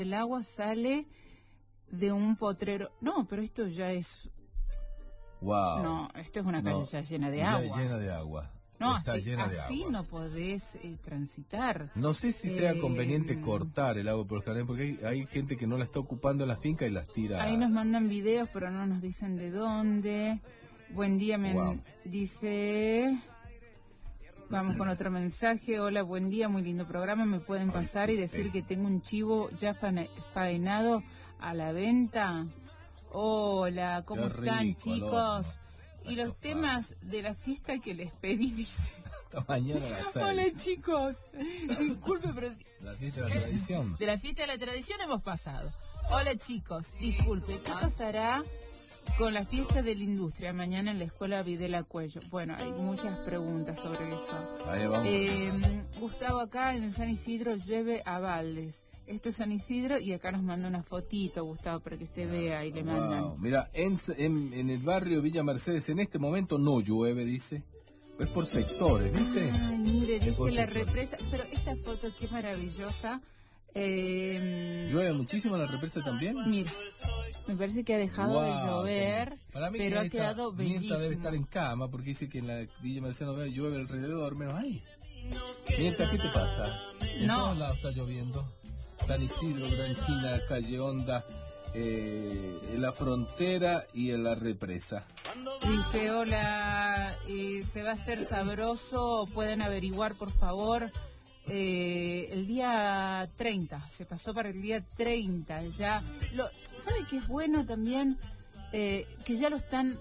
El agua sale de un potrero. No, pero esto ya es... Wow. No, esto es una calle ya llena de agua. Llena de agua. No, está llena de así agua. no podés transitar. No sé si sea conveniente cortar el agua por los canales, porque hay gente que no la está ocupando en la finca y las tira. Ahí nos mandan videos, pero no nos dicen de dónde. Buen día, dice... Vamos con otro mensaje. Hola, buen día, muy lindo programa. ¿Me pueden pasar y decir que tengo un chivo ya faenado a la venta? Hola, ¿cómo están, chicos? Y los temas de la fiesta que les pedí, dice. Esta mañana a las 6. Hola, chicos. Disculpe, pero... La fiesta de la tradición. De la fiesta de la tradición hemos pasado. Hola, chicos. Disculpe, ¿qué pasará con la fiesta de la industria mañana en la escuela Videla Cuello? Bueno, hay muchas preguntas sobre eso. Ahí vamos. Gustavo, acá en San Isidro llueve a baldes. Esto es San Isidro y acá nos manda una fotito, Gustavo, para que usted vea y le mandan. Mira, en el barrio Villa Mercedes en este momento no llueve, dice. Es por sectores, ¿viste? Ay, mire, dice la represa. Pero esta foto qué maravillosa. ¿Llueve muchísimo en la represa también? Mire, me parece que ha dejado de llover, para mí pero ha quedado bellísimo. Debe estar en cama, porque dice que en la Villa Mercedes no llueve alrededor, menos ahí. Mientras, ¿qué te pasa? En todos lados está lloviendo. San Isidro, Gran China, Calle Honda, en la frontera y en la represa. Dice, hola, se va a hacer sabroso, pueden averiguar por favor. El día 30, se pasó para el día 30 ya. ¿Sabe qué es bueno también? Que ya lo están...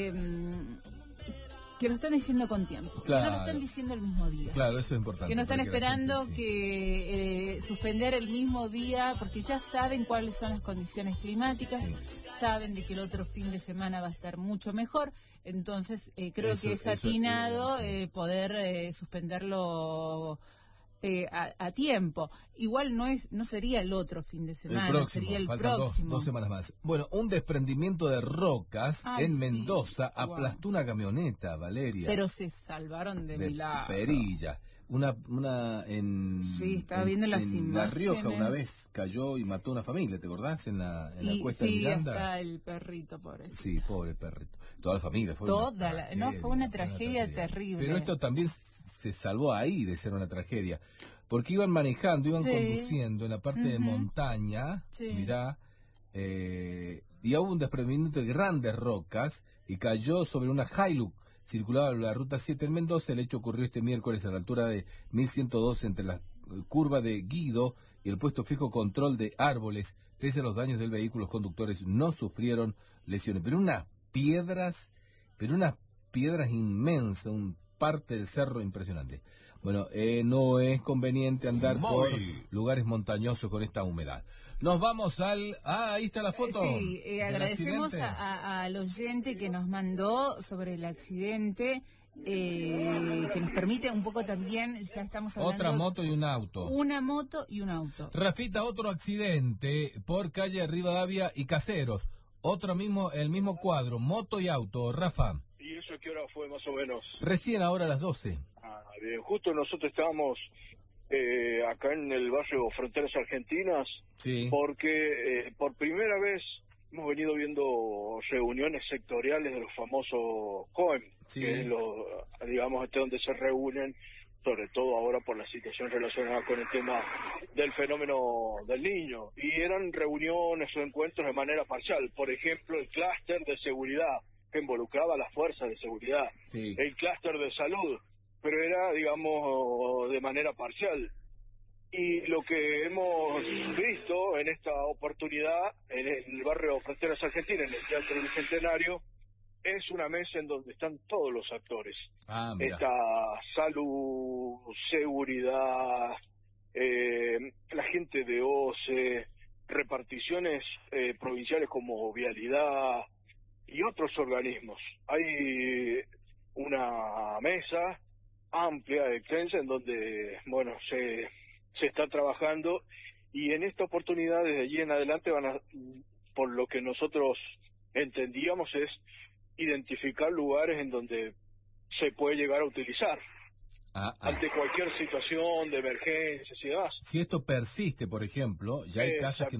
que lo están diciendo con tiempo, claro, que no lo están diciendo el mismo día. Claro, eso es importante. Que no están esperando que suspender el mismo día, porque ya saben cuáles son las condiciones climáticas, saben de que el otro fin de semana va a estar mucho mejor, entonces creo que es atinado poder suspenderlo a tiempo. Igual no sería el otro fin de semana, sería el próximo. Dos semanas más. Bueno, un desprendimiento de rocas en Mendoza aplastó una camioneta, Valeria. Pero se salvaron de milagro. Perilla. Estaba viendo las imágenes. En La Rioja una vez cayó y mató a una familia, ¿te acordás? En la cuesta de Miranda. Sí, está el perrito, pobrecito. Sí, pobre perrito. Toda la familia fue fue una tragedia terrible. Pero esto también se salvó ahí de ser una tragedia, porque iban conduciendo en la parte de montaña, mirá, y hubo un desprendimiento de grandes rocas y cayó sobre una Hilux. Circulaba la ruta 7 en Mendoza. El hecho ocurrió este miércoles a la altura de 1112 entre la curva de Guido y el puesto fijo control de árboles. Pese a los daños del vehículo, los conductores no sufrieron lesiones. Pero unas piedras inmensas, un parte del cerro impresionante. Bueno, no es conveniente andar por lugares montañosos con esta humedad. Nos vamos ahí está la foto. Sí, agradecemos al oyente que nos mandó sobre el accidente, que nos permite un poco también, ya estamos hablando... Otra moto y un auto. Una moto y un auto. Rafita, otro accidente por calle Rivadavia y Caseros. El mismo cuadro, moto y auto. Rafa. ¿Y eso qué hora fue más o menos? Recién ahora a las 12. Bien, justo nosotros estábamos acá en el barrio Fronteras Argentinas, porque por primera vez hemos venido viendo reuniones sectoriales de los famosos COEM, que es digamos, donde se reúnen, sobre todo ahora por la situación relacionada con el tema del fenómeno del Niño. Y eran reuniones o encuentros de manera parcial. Por ejemplo, el clúster de seguridad, que involucraba a las fuerzas de seguridad, el clúster de salud, pero era, digamos, de manera parcial. Y lo que hemos visto en esta oportunidad, en el barrio Fronteras Argentinas, en el Teatro Bicentenario, es una mesa en donde están todos los actores. Está salud, seguridad, la gente de OCE, reparticiones provinciales como Vialidad y otros organismos. Hay una mesa amplia, extensa, en donde, se está trabajando, y en esta oportunidad, desde allí en adelante, por lo que nosotros entendíamos, es identificar lugares en donde se puede llegar a utilizar ante cualquier situación de emergencias y demás. Si esto persiste, por ejemplo, ya hay casas que